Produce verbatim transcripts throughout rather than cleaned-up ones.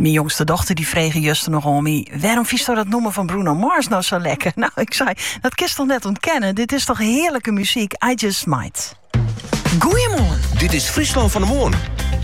Mijn jongste dochter die vreeg juist nog om me, waarom vies dat noemen van Bruno Mars nou zo lekker? Nou, ik zei, dat kun je toch net ontkennen? Dit is toch heerlijke muziek? I just might. Goeiemorgen. Dit is Friesland van de Morgen.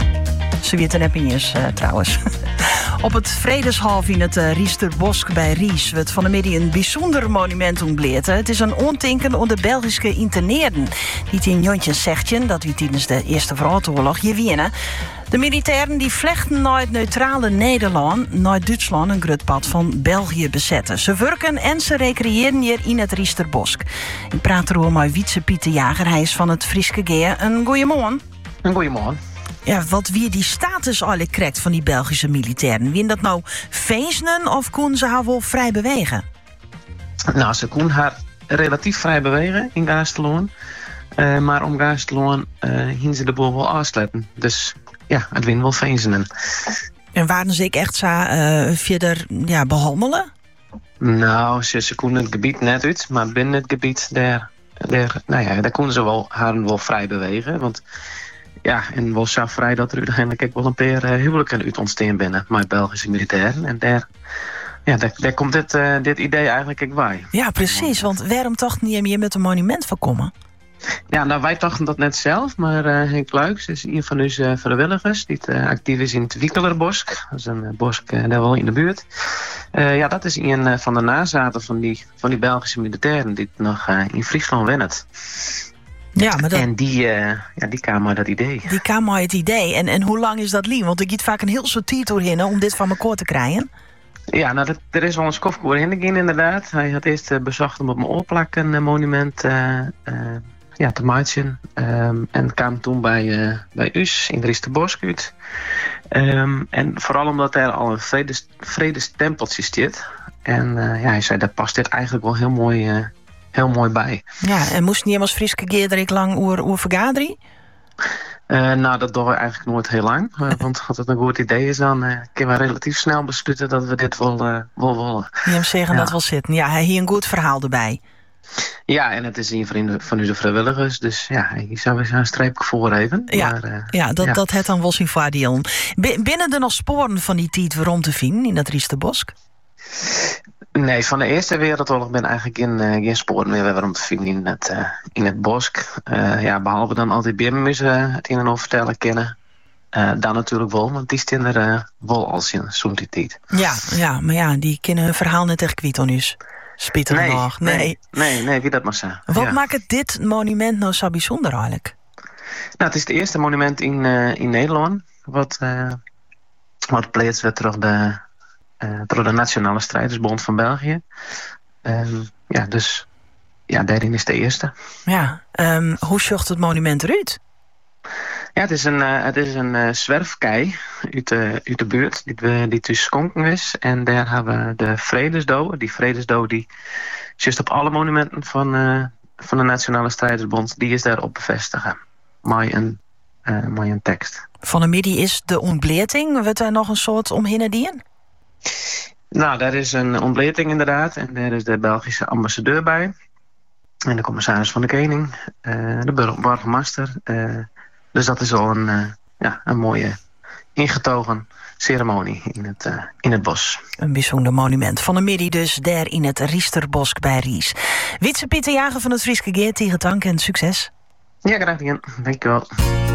Ze weet er net niet eens, uh, trouwens. Op het Vredeshalf in het uh, Riesterbosk bij Ries wordt van de middag een bijzonder monument ontbleerd. Het is een ontinken onder de Belgische interneerden. Die in Jontje zegtjen dat u tijdens de Eerste Wereldoorlog je winnen. De militairen die vlechten naar het neutrale Nederland, naar Duitsland een grutpad van België bezetten. Ze werken en ze recreëren hier in het Riesterbosk. Ik praat erover met Wietse Pieter Jager, hij is van het Frieske Geer. Een goeiemorgen. Een goeiemorgen. Ja, wat wie die status eigenlijk krijgt van die Belgische militairen. Wie dat nou feesten of kon ze haar wel vrij bewegen? Nou, ze kon haar relatief vrij bewegen in Gaasteloon. Uh, maar om Gaasteloon uh, hingen ze de boel wel afsletten. Dus ja, het win wel feesten. En waren ze echt zo uh, verder ja, behandelen? Nou, ze, ze konden het gebied net uit. Maar binnen het gebied, daar, daar, nou ja, daar konden ze wel, haar wel vrij bewegen. Want ja, en wel zo vrij dat er uiteindelijk ook wel een paar uh, huwelijken uit ontstaan binnen met Belgische militairen. En daar, ja, daar, daar komt dit, uh, dit idee eigenlijk ook bij. Ja, precies. Want waarom toch niet meer met een monument voorkomen? Ja, nou, wij dachten dat net zelf, maar uh, Henk Luijks is een van onze uh, vrijwilligers die uh, actief is in het Wiekelerbosk. Dat is een uh, bosk uh, daar wel in de buurt. Uh, ja, dat is een uh, van de nazaten van die, van die Belgische militairen die nog uh, in Friesland wennen. Ja, maar dat... En die, uh, ja, die kwamen maar dat idee. Die kwamen maar het idee. En, en hoe lang is dat lief? Want ik giet vaak een heel soort tijd doorheen om dit van elkaar te krijgen. Ja, nou, dat, er is wel een skofkoer in de inderdaad. Hij had eerst uh, bezocht om op mijn oorplak een uh, monument uh, uh, ja, te maken. Um, en kwam toen bij, uh, bij Us in Riesterbosk uit. Um, en vooral omdat er al een vredes, vredestempeltje zit. En uh, ja, hij zei, daar past dit eigenlijk wel heel mooi... Uh, Heel mooi bij. Ja, en moest niet helemaal Frieske Geerdrik lang oer, oer vergaderen? Uh, nou, dat doen we eigenlijk nooit heel lang. Uh, want als het een goed idee is, dan uh, kunnen we relatief snel besluiten dat we dit wel, uh, wel willen. Je hem zeggen ja. dat wel zitten. Ja, hij hier een goed verhaal erbij. Ja, en het is een van, van onze vrijwilligers. Dus ja, hier zou we een streepje voor even. Ja, maar, uh, ja, dat, ja. dat het dan wel zijn vaardiel. Binnen er nog sporen van die tijd waarom te vinden in dat Riesterbosk? Nee, van de Eerste Wereldoorlog ben eigenlijk geen, uh, geen sporen meer waarom te vinden in het, uh, in het bosk. Uh, ja, behalve dan altijd binnenmussen het in en over vertellen kennen. Uh, dan natuurlijk wel, want die staan er uh, wel als in zo'n tijd. Ja, ja, maar ja, die kennen hun verhaal net echt kwijt aan us. Spieter nee, nog. Nee. nee, nee, nee, wie dat maar zeggen. Wat ja. maakt het dit monument nou zo bijzonder eigenlijk? Nou, het is het eerste monument in, uh, in Nederland wat, uh, wat plaatst werd door de... Uh, door de Nationale Strijdersbond van België. Um, ja, dus ja, daarin is de eerste. Ja, um, hoe zocht het monument eruit? Ja, het is een, uh, het is een uh, zwerfkei uit de, uit de buurt die, we, die tussen Skonken is. En daar hebben we de Vredesdood. Die Vredesdood die juist op alle monumenten van, uh, van de Nationale Strijdersbond, die is daarop bevestigen. Maar een, uh, maar een tekst. Van de middag is de ontbleerting. Wordt daar nog een soort omheen dienen? Nou, daar is een ontbleting inderdaad. En daar is de Belgische ambassadeur bij. En de commissaris van de Koning. Uh, de burgemeester. Uh, dus dat is al een, uh, ja, een mooie ingetogen ceremonie in het, uh, in het bos. Een bijzonder monument. Van de middag dus daar in het Riesterbosk bij Ries. Wietse Pieter Jager van het Frieske Geer, tegen dank en succes. Ja, graag gedaan. Dankjewel.